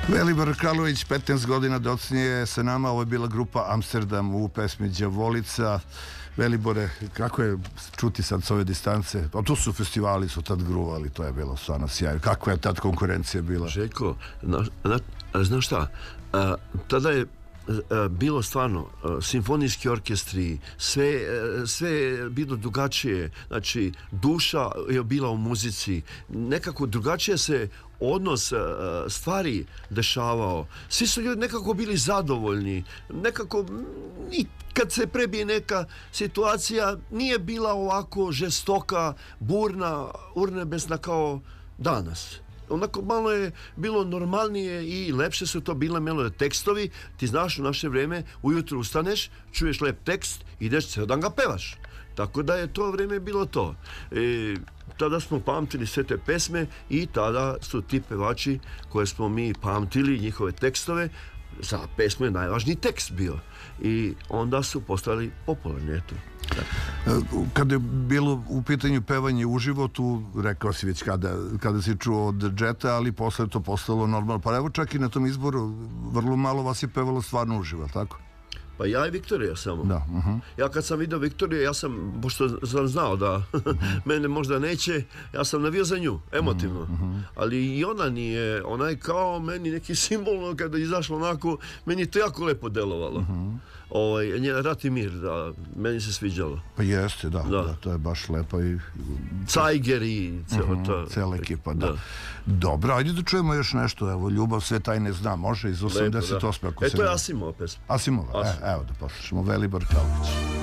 Velibor Karlović, 15 godina docnije sa nama. Ovo je bila grupa Amsterdam u pesmi Đavolica. Velibore, kako je čuti sad s ove distance? A tu su festivali, su tad gruvali, to je bilo stvarno sjajno. Kakva je tad konkurencija bila? Željko, znaš šta, tada je bilo stvarno simfonijski orkestri, sve je bilo drugačije, znači duša je bila u muzici, nekako drugačije se odnos stvari dešavao, svi su ljudi nekako bili zadovoljni, nekako i kad se prebije neka situacija nije bila ovako žestoka, burna, urnebesna kao danas. Onako malo je bilo normalnije i lepše su to bile melodije, tekstovi. Ti znaš, u naše vrijeme ujutro ustaneš, čuješ lep tekst, ideš cijel dan ga pevaš. Tako da je to vrijeme bilo to. Tada smo pamtili sve te pesme i tada su ti pevači koje smo mi pamtili, njihove tekstove, za pesmu je najvažniji tekst bio. I onda su postali popularni, eto. Kada je bilo u pitanju pevanje uživo, tu rekao si već kada si čuo od Džeta, ali posle je to postalo normalno. Pa evo čak i na tom izboru vrlo malo vas je pevalo stvarno uživo, tako? Pa ja i Viktorija samo. Da, Ja kad sam vidio Viktoriju, ja sam, pošto sam znao da mene možda neće, ja sam navio za nju, emotivno. Ali i ona nije, ona je kao meni neki simbol, kada je izašlo onako, meni to jako lepo delovalo. Njen Rat i mir, da, meni se sviđalo. Pa jeste, da, to je baš lepo. Cajger i cijela ekipa, da. Dobro, ajde da čujemo još nešto, evo, Ljubav sve tajne zna, može iz 88. To je Asimova pesma. Asimova, evo da poslušamo, Velibor Karlović.